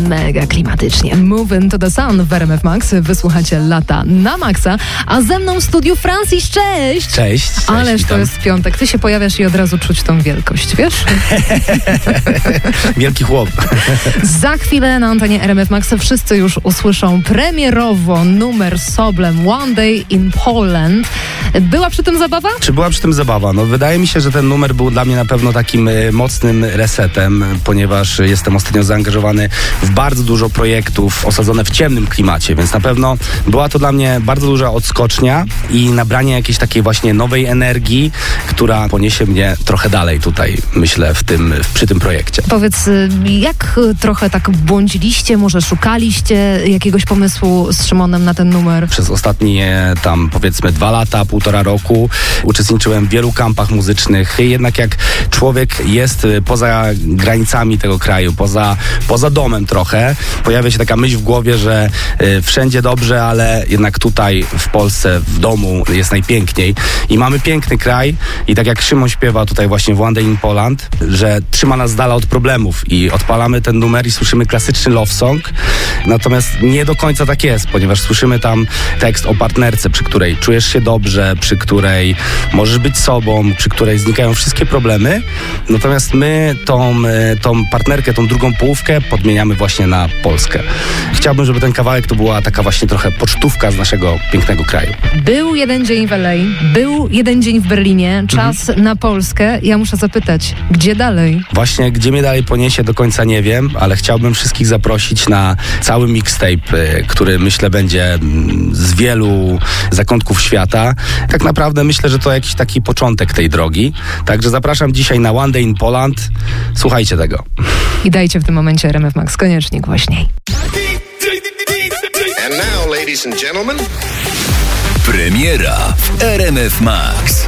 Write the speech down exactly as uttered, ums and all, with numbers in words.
mega klimatycznie. Move into the sun w R M F Max. Wysłuchacie lata na maksa. A ze mną w studiu Francis, cześć! Cześć, cześć. Ależ witam. to jest piątek. Ty się pojawiasz i od razu czuć tą wielkość, wiesz? Wielki chłop. Za chwilę na antenie R M F Max wszyscy już usłyszą premierowo numer z Soblem One Day in Poland. Była przy tym zabawa? Czy była przy tym zabawa? No wydaje mi się, że ten numer był dla mnie na pewno takim y, mocnym resetem, ponieważ jestem ostatnio zaangażowany w bardzo dużo projektów osadzone w ciemnym klimacie, więc na pewno była to dla mnie bardzo duża odskocznia i nabranie jakiejś takiej właśnie nowej energii, która poniesie mnie trochę dalej tutaj, myślę, w tym, w, przy tym projekcie. Powiedz, jak trochę tak błądziliście, może szukaliście jakiegoś pomysłu z Szymonem na ten numer? Przez ostatnie tam powiedzmy dwa lata, półtora roku uczestniczyłem w wielu kampach muzycznych. I jednak jak człowiek jest poza granicami tego kraju, poza, poza domem trochę, pojawia się taka myśl w głowie, że y, wszędzie dobrze, ale jednak tutaj w Polsce, w domu jest najpiękniej. I mamy piękny kraj i tak jak Szymon śpiewa tutaj właśnie w One Day in Poland, że trzyma nas z dala od problemów i odpalamy ten numer i słyszymy klasyczny love song. Natomiast nie do końca tak jest, ponieważ słyszymy tam tekst o partnerce, przy której czujesz się dobrze, przy której możesz być sobą, przy której znikają wszystkie problemy. Natomiast my tą, tą partnerkę, tą drugą połówkę podmieniamy właśnie na Polskę. Chciałbym, żeby ten kawałek to była taka właśnie trochę pocztówka z naszego pięknego kraju. Był jeden dzień w L A, był jeden dzień w Berlinie, czas mhm. na Polskę. Ja muszę zapytać, gdzie dalej? Właśnie, gdzie mnie dalej poniesie, do końca nie wiem, ale chciałbym wszystkich zaprosić na cały mixtape, który myślę będzie z wielu zakątków świata. Tak naprawdę myślę, że to jakiś taki początek tej drogi. Także zapraszam dzisiaj na One Day in Poland. Słuchajcie tego. I dajcie w tym momencie R M F Max koniecznie głośniej. And now, ladies and gentlemen, premiera w R M F Max.